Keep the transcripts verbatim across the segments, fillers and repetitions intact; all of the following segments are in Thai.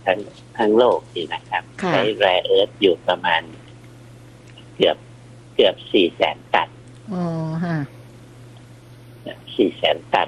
ทั้งทั้งโลกนี่นะครับใช้แร่เอิร์ธอยู่ประมาณเกือบเกือบสี่แสนตันอ๋อฮะสี่แสนตัน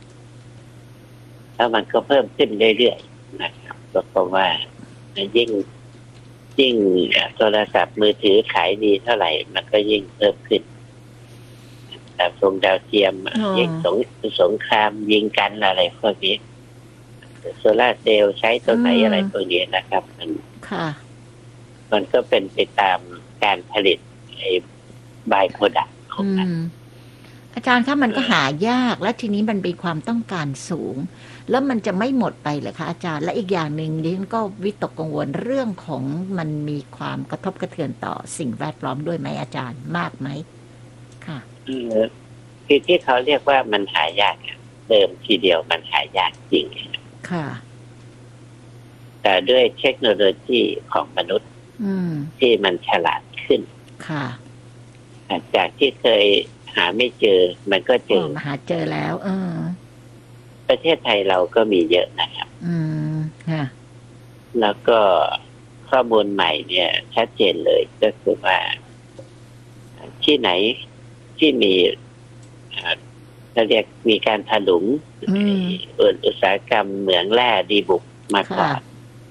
แล้วมันก็เพิ่มขึ้นเรื่อยๆนะครับก็เพราะว่ายิ่งยิ่งโทรศัพท์มือถือขายดีเท่าไหร่มันก็ยิ่งเพิ่มขึ้นดาวส่งดาวเทียมยิ่งสงสงครามยิงกันอะไรพวกนี้โซล่าเซลล์ใช้ตัวไหนอะไรพวกนี้นะครับมันมันก็เป็นไปตามการผลิตไอ้บายโปรดักต์ของมันอาจารย์คะมันก็หายากและทีนี้มันมีความต้องการสูงแล้วมันจะไม่หมดไปเหรอคะอาจารย์และอีกอย่างหนึ่งดิฉันก็วิตกกังวลเรื่องของมันมีความกระทบกระเทือนต่อสิ่งแวดล้อมด้วยไหมอาจารย์มากไหมค่ะคือที่เขาเรียกว่ามันหายากเดิมทีเดียวมันหายากจริงค่ะแต่ด้วยเทคโนโลยีของมนุษย์ที่มันฉลาดขึ้นค่ะจากที่เคยหาไม่เจอมันก็เจอหาเจอแล้วเออประเทศไทยเราก็มีเยอะนะครับอืมค่ะแล้วก็ข้อมูลใหม่เนี่ยชัดเจนเลยก็คือว่าที่ไหนที่มีเราเรียกมีการถลุงอุตสาหกรรมเหมืองแร่ดีบุกมาก่อน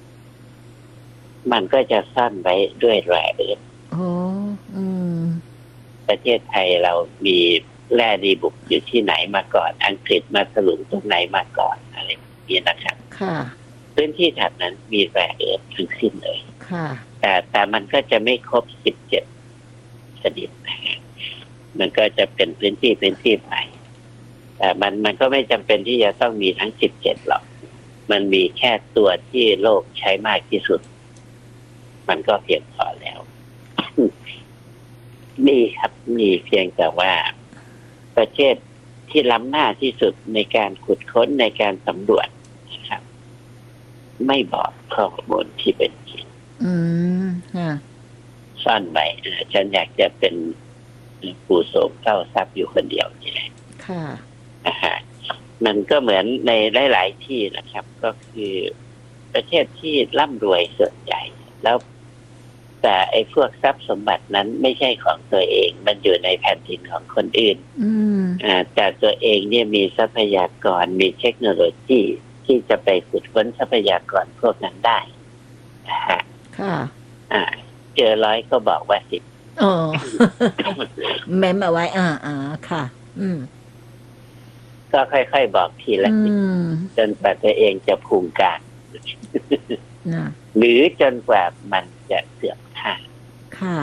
มันก็จะซ่อนไว้ด้วยแร่เอิร์ธโอ้อืมประเทศไทยเรามีแร่ดีบุกอยู่ที่ไหนมาก่อนอังกฤษมาถลุงตรงไหนมาก่อนอะไรแบบนี้นะครับค่ะพื้นที่แถบนั้นมีแร่เอิร์ธทั้งสิ้นเลยค่ะแต่แต่มันก็จะไม่ครบสิบเจ็ดชนิดนะฮะมันก็จะเป็นพื้นที่พื้นที่ไปแต่มันมันก็ไม่จำเป็นที่จะต้องมีทั้งสิบเจ็ดหรอกมันมีแค่ตัวที่โลกใช้มากที่สุดมันก็เพียงพอแล้วมีครับมีเพียงแต่ว่าประเทศที่ล้ำหน้าที่สุดในการขุดค้นในการสำรวจนะครับไม่บอกข้อมูลที่เป็นจริงอืมค่ะซ่อนไว้ฉันอยากจะเป็นผู้โสมเท่าทรัพย์อยู่คนเดียวนี่แหละค่ะนะฮะมันก็เหมือนในหลายๆที่นะครับ ก็คือประเทศที่ร่ำรวยส่วนใหญ่แล้วแต่ไอ้พวกทรัพย์สมบัตินั้นไม่ใช่ของตัวเองมันอยู่ในแผ่นดินของคนอื่นอ่าแต่ตัวเองเนี่ยมีทรัพยากรมีเทคโนโลยีที่จะไปขุดค้นทรัพยากรพวกนั้นได้นะฮะค่ะอ่าเจอร้อยก็บอกว่าสิบอ๋อแม้มาไว้อ่าอ่าค่ะ อืมก็ค่อยๆบอกทีละนิดจนกว่าตัวเองจะภูมิกลางหรือจนกว่ามันจะเสื่อมค่าค่ะ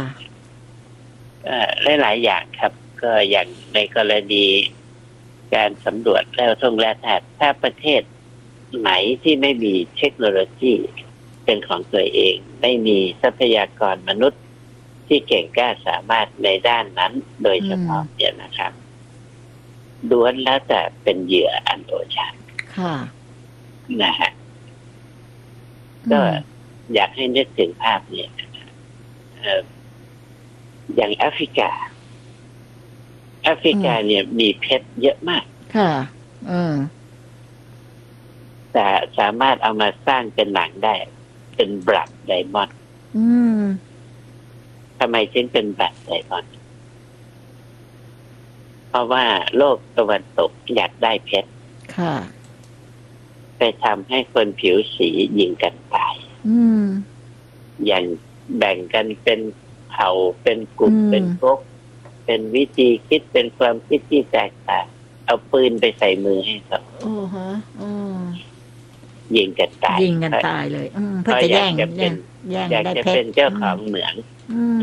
หลายๆอย่างครับก็อย่างในกรณีการสำรวจแล้วท่องแร่ธาตุถ้าประเทศไหนที่ไม่มีเทคโนโลยีเป็นของตัวเองไม่มีทรัพยากรมนุษย์ที่เก่งกล้าสามารถในด้านนั้นโดยเฉพาะเนี่ยนะครับล้วนแล้วแต่เป็นเหยื่ออันโอชาค่ะนะฮะก็อยากให้นึกถึงภาพเนี่ยอย่างแอฟริกาแอฟริกาเนี่ยมีเพชรเยอะมากค่ะอืมแต่สามารถเอามาสร้างเป็นหนังได้เป็นบลัดไดมอนด์อืมทำไมจึงเป็นบลัดไดมอนด์เพราะว่าโลกตะวันตกอยากได้เพชรค่ะไปทำให้คนผิวสียิงกันตายอืมอย่างแบ่งกันเป็นเผ่าเป็นกลุ่มเป็นก๊กเป็นวิธีคิดเป็นความคิดที่แตกต่างเอาปืนไปใส่มือให้เขาโอ้ฮะอ๋อยิงกันตายยิงกันตายเลยอืมเพื่อจะแย่งแย่งแย่งได้เพชรอยากจะเป็นเจ้าของเหมืองอืม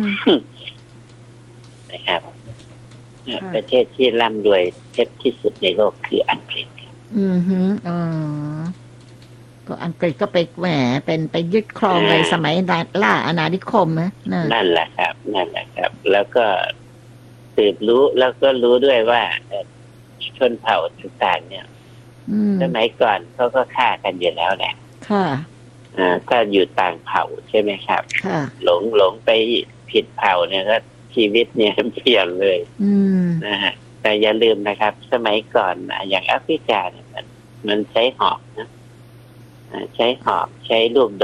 นะครับประเทศที่ร่ำรวยเพชรที่สุดในโลกคืออังกฤษอือฮึอ๋อก็อังกฤษก็ไปแหมเป็นไปยึดครองในสมัยล่าอาณานิคมนะนั่นแหละครับนั่นแหละครับแล้วก็สืบรู้แล้วก็รู้ด้วยว่าชนเผ่าต่างๆเนี่ยสมัยก่อนเขาก็ฆ่ากันอยู่แล้วแหละค่ะอ่าก็อยู่ต่างเผ่าใช่ไหมครับค่ะหลงหลงไปผิดเผ่าเนี่ยก็ชีวิตเนี่ยเปลี่ยนเลยนะฮะแต่อย่าลืมนะครับสมัยก่อนอย่างแอฟริกาเนี่ยมันมันใช้หอกนะใช้หอกใช้ลูก